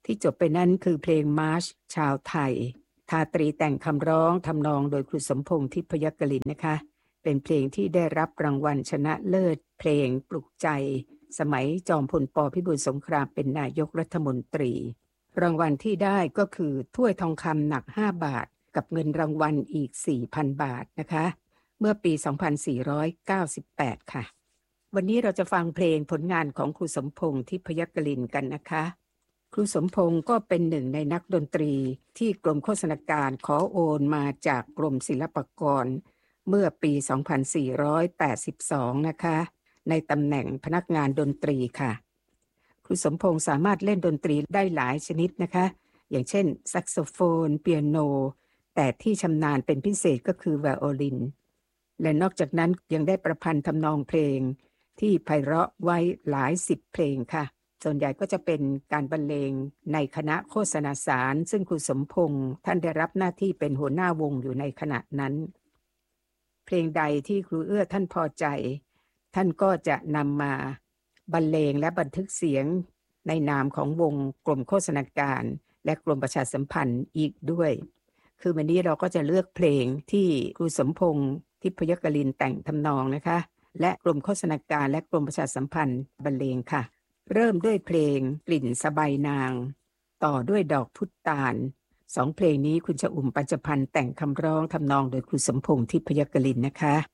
ที่จบไปนั้นคือเพลงมาร์ชชาวไทยทาตรีแต่งคำร้องทำนองโดยครูสมพงษ์ทิพยกลินนะคะเป็นเพลงที่ได้รับรางวัลชนะเลิศเพลงปลุกใจสมัยจอมพลป.พิบูลสงครามเป็นนายกรัฐมนตรีรางวัลที่ได้ก็คือถ้วยทองคำหนัก5 บาทกับเงินรางวัลอีก 4,000 บาทนะคะเมื่อปี 2498 ค่ะวันนี้เราจะฟังเพลงผลงานของครูสมพงษ์ทิพยกลินกันนะคะครูสมพงษ์ก็เป็นหนึ่งในนักดนตรีที่กรมโฆษณาการขอโอนมาจากกรมศิลปากรเมื่อปี 2482 นะคะในตำแหน่งพนักงานดนตรีค่ะครูสมพงษ์สามารถเล่นดนตรีได้หลายชนิดนะคะอย่างเช่นแซกโซโฟนเปียโนแต่ที่ชำนาญเป็นพิเศษก็คือไวโอลินและนอกจากนั้นยังได้ประพันธ์ทำนองเพลงที่ไพเราะไว้หลาย10เพลงค่ะส่วนใหญ่ก็จะเป็นการบรรเลงในคณะโฆษณาสารซึ่งครูสมพงษ์ท่านได้รับหน้าที่เป็นหัวหน้าวงอยู่ในขณะนั้นเพลงใดที่ครูเอื้อท่านพอใจท่านก็จะนำมาบรรเลงและบันทึกเสียงในนามของวงกรมโฆษณาการและกรมประชาสัมพันธ์อีกด้วยคือวันนี้เราก็จะเลือกเพลงที่ครูสมพงษ์ทิพยกลินแต่งทำนองนะคะและกรมโฆษณาการและกรมประชาสัมพันธ์บรรเลงค่ะเริ่มด้วยเพลงกลิ่นสบายนางต่อด้วยดอกพุตาน2เพลงนี้คุณชอุ่มปัญจพันธ์แต่งคำร้องทำนองโดยครูสมพงษ์ทิพยกลินนะคะ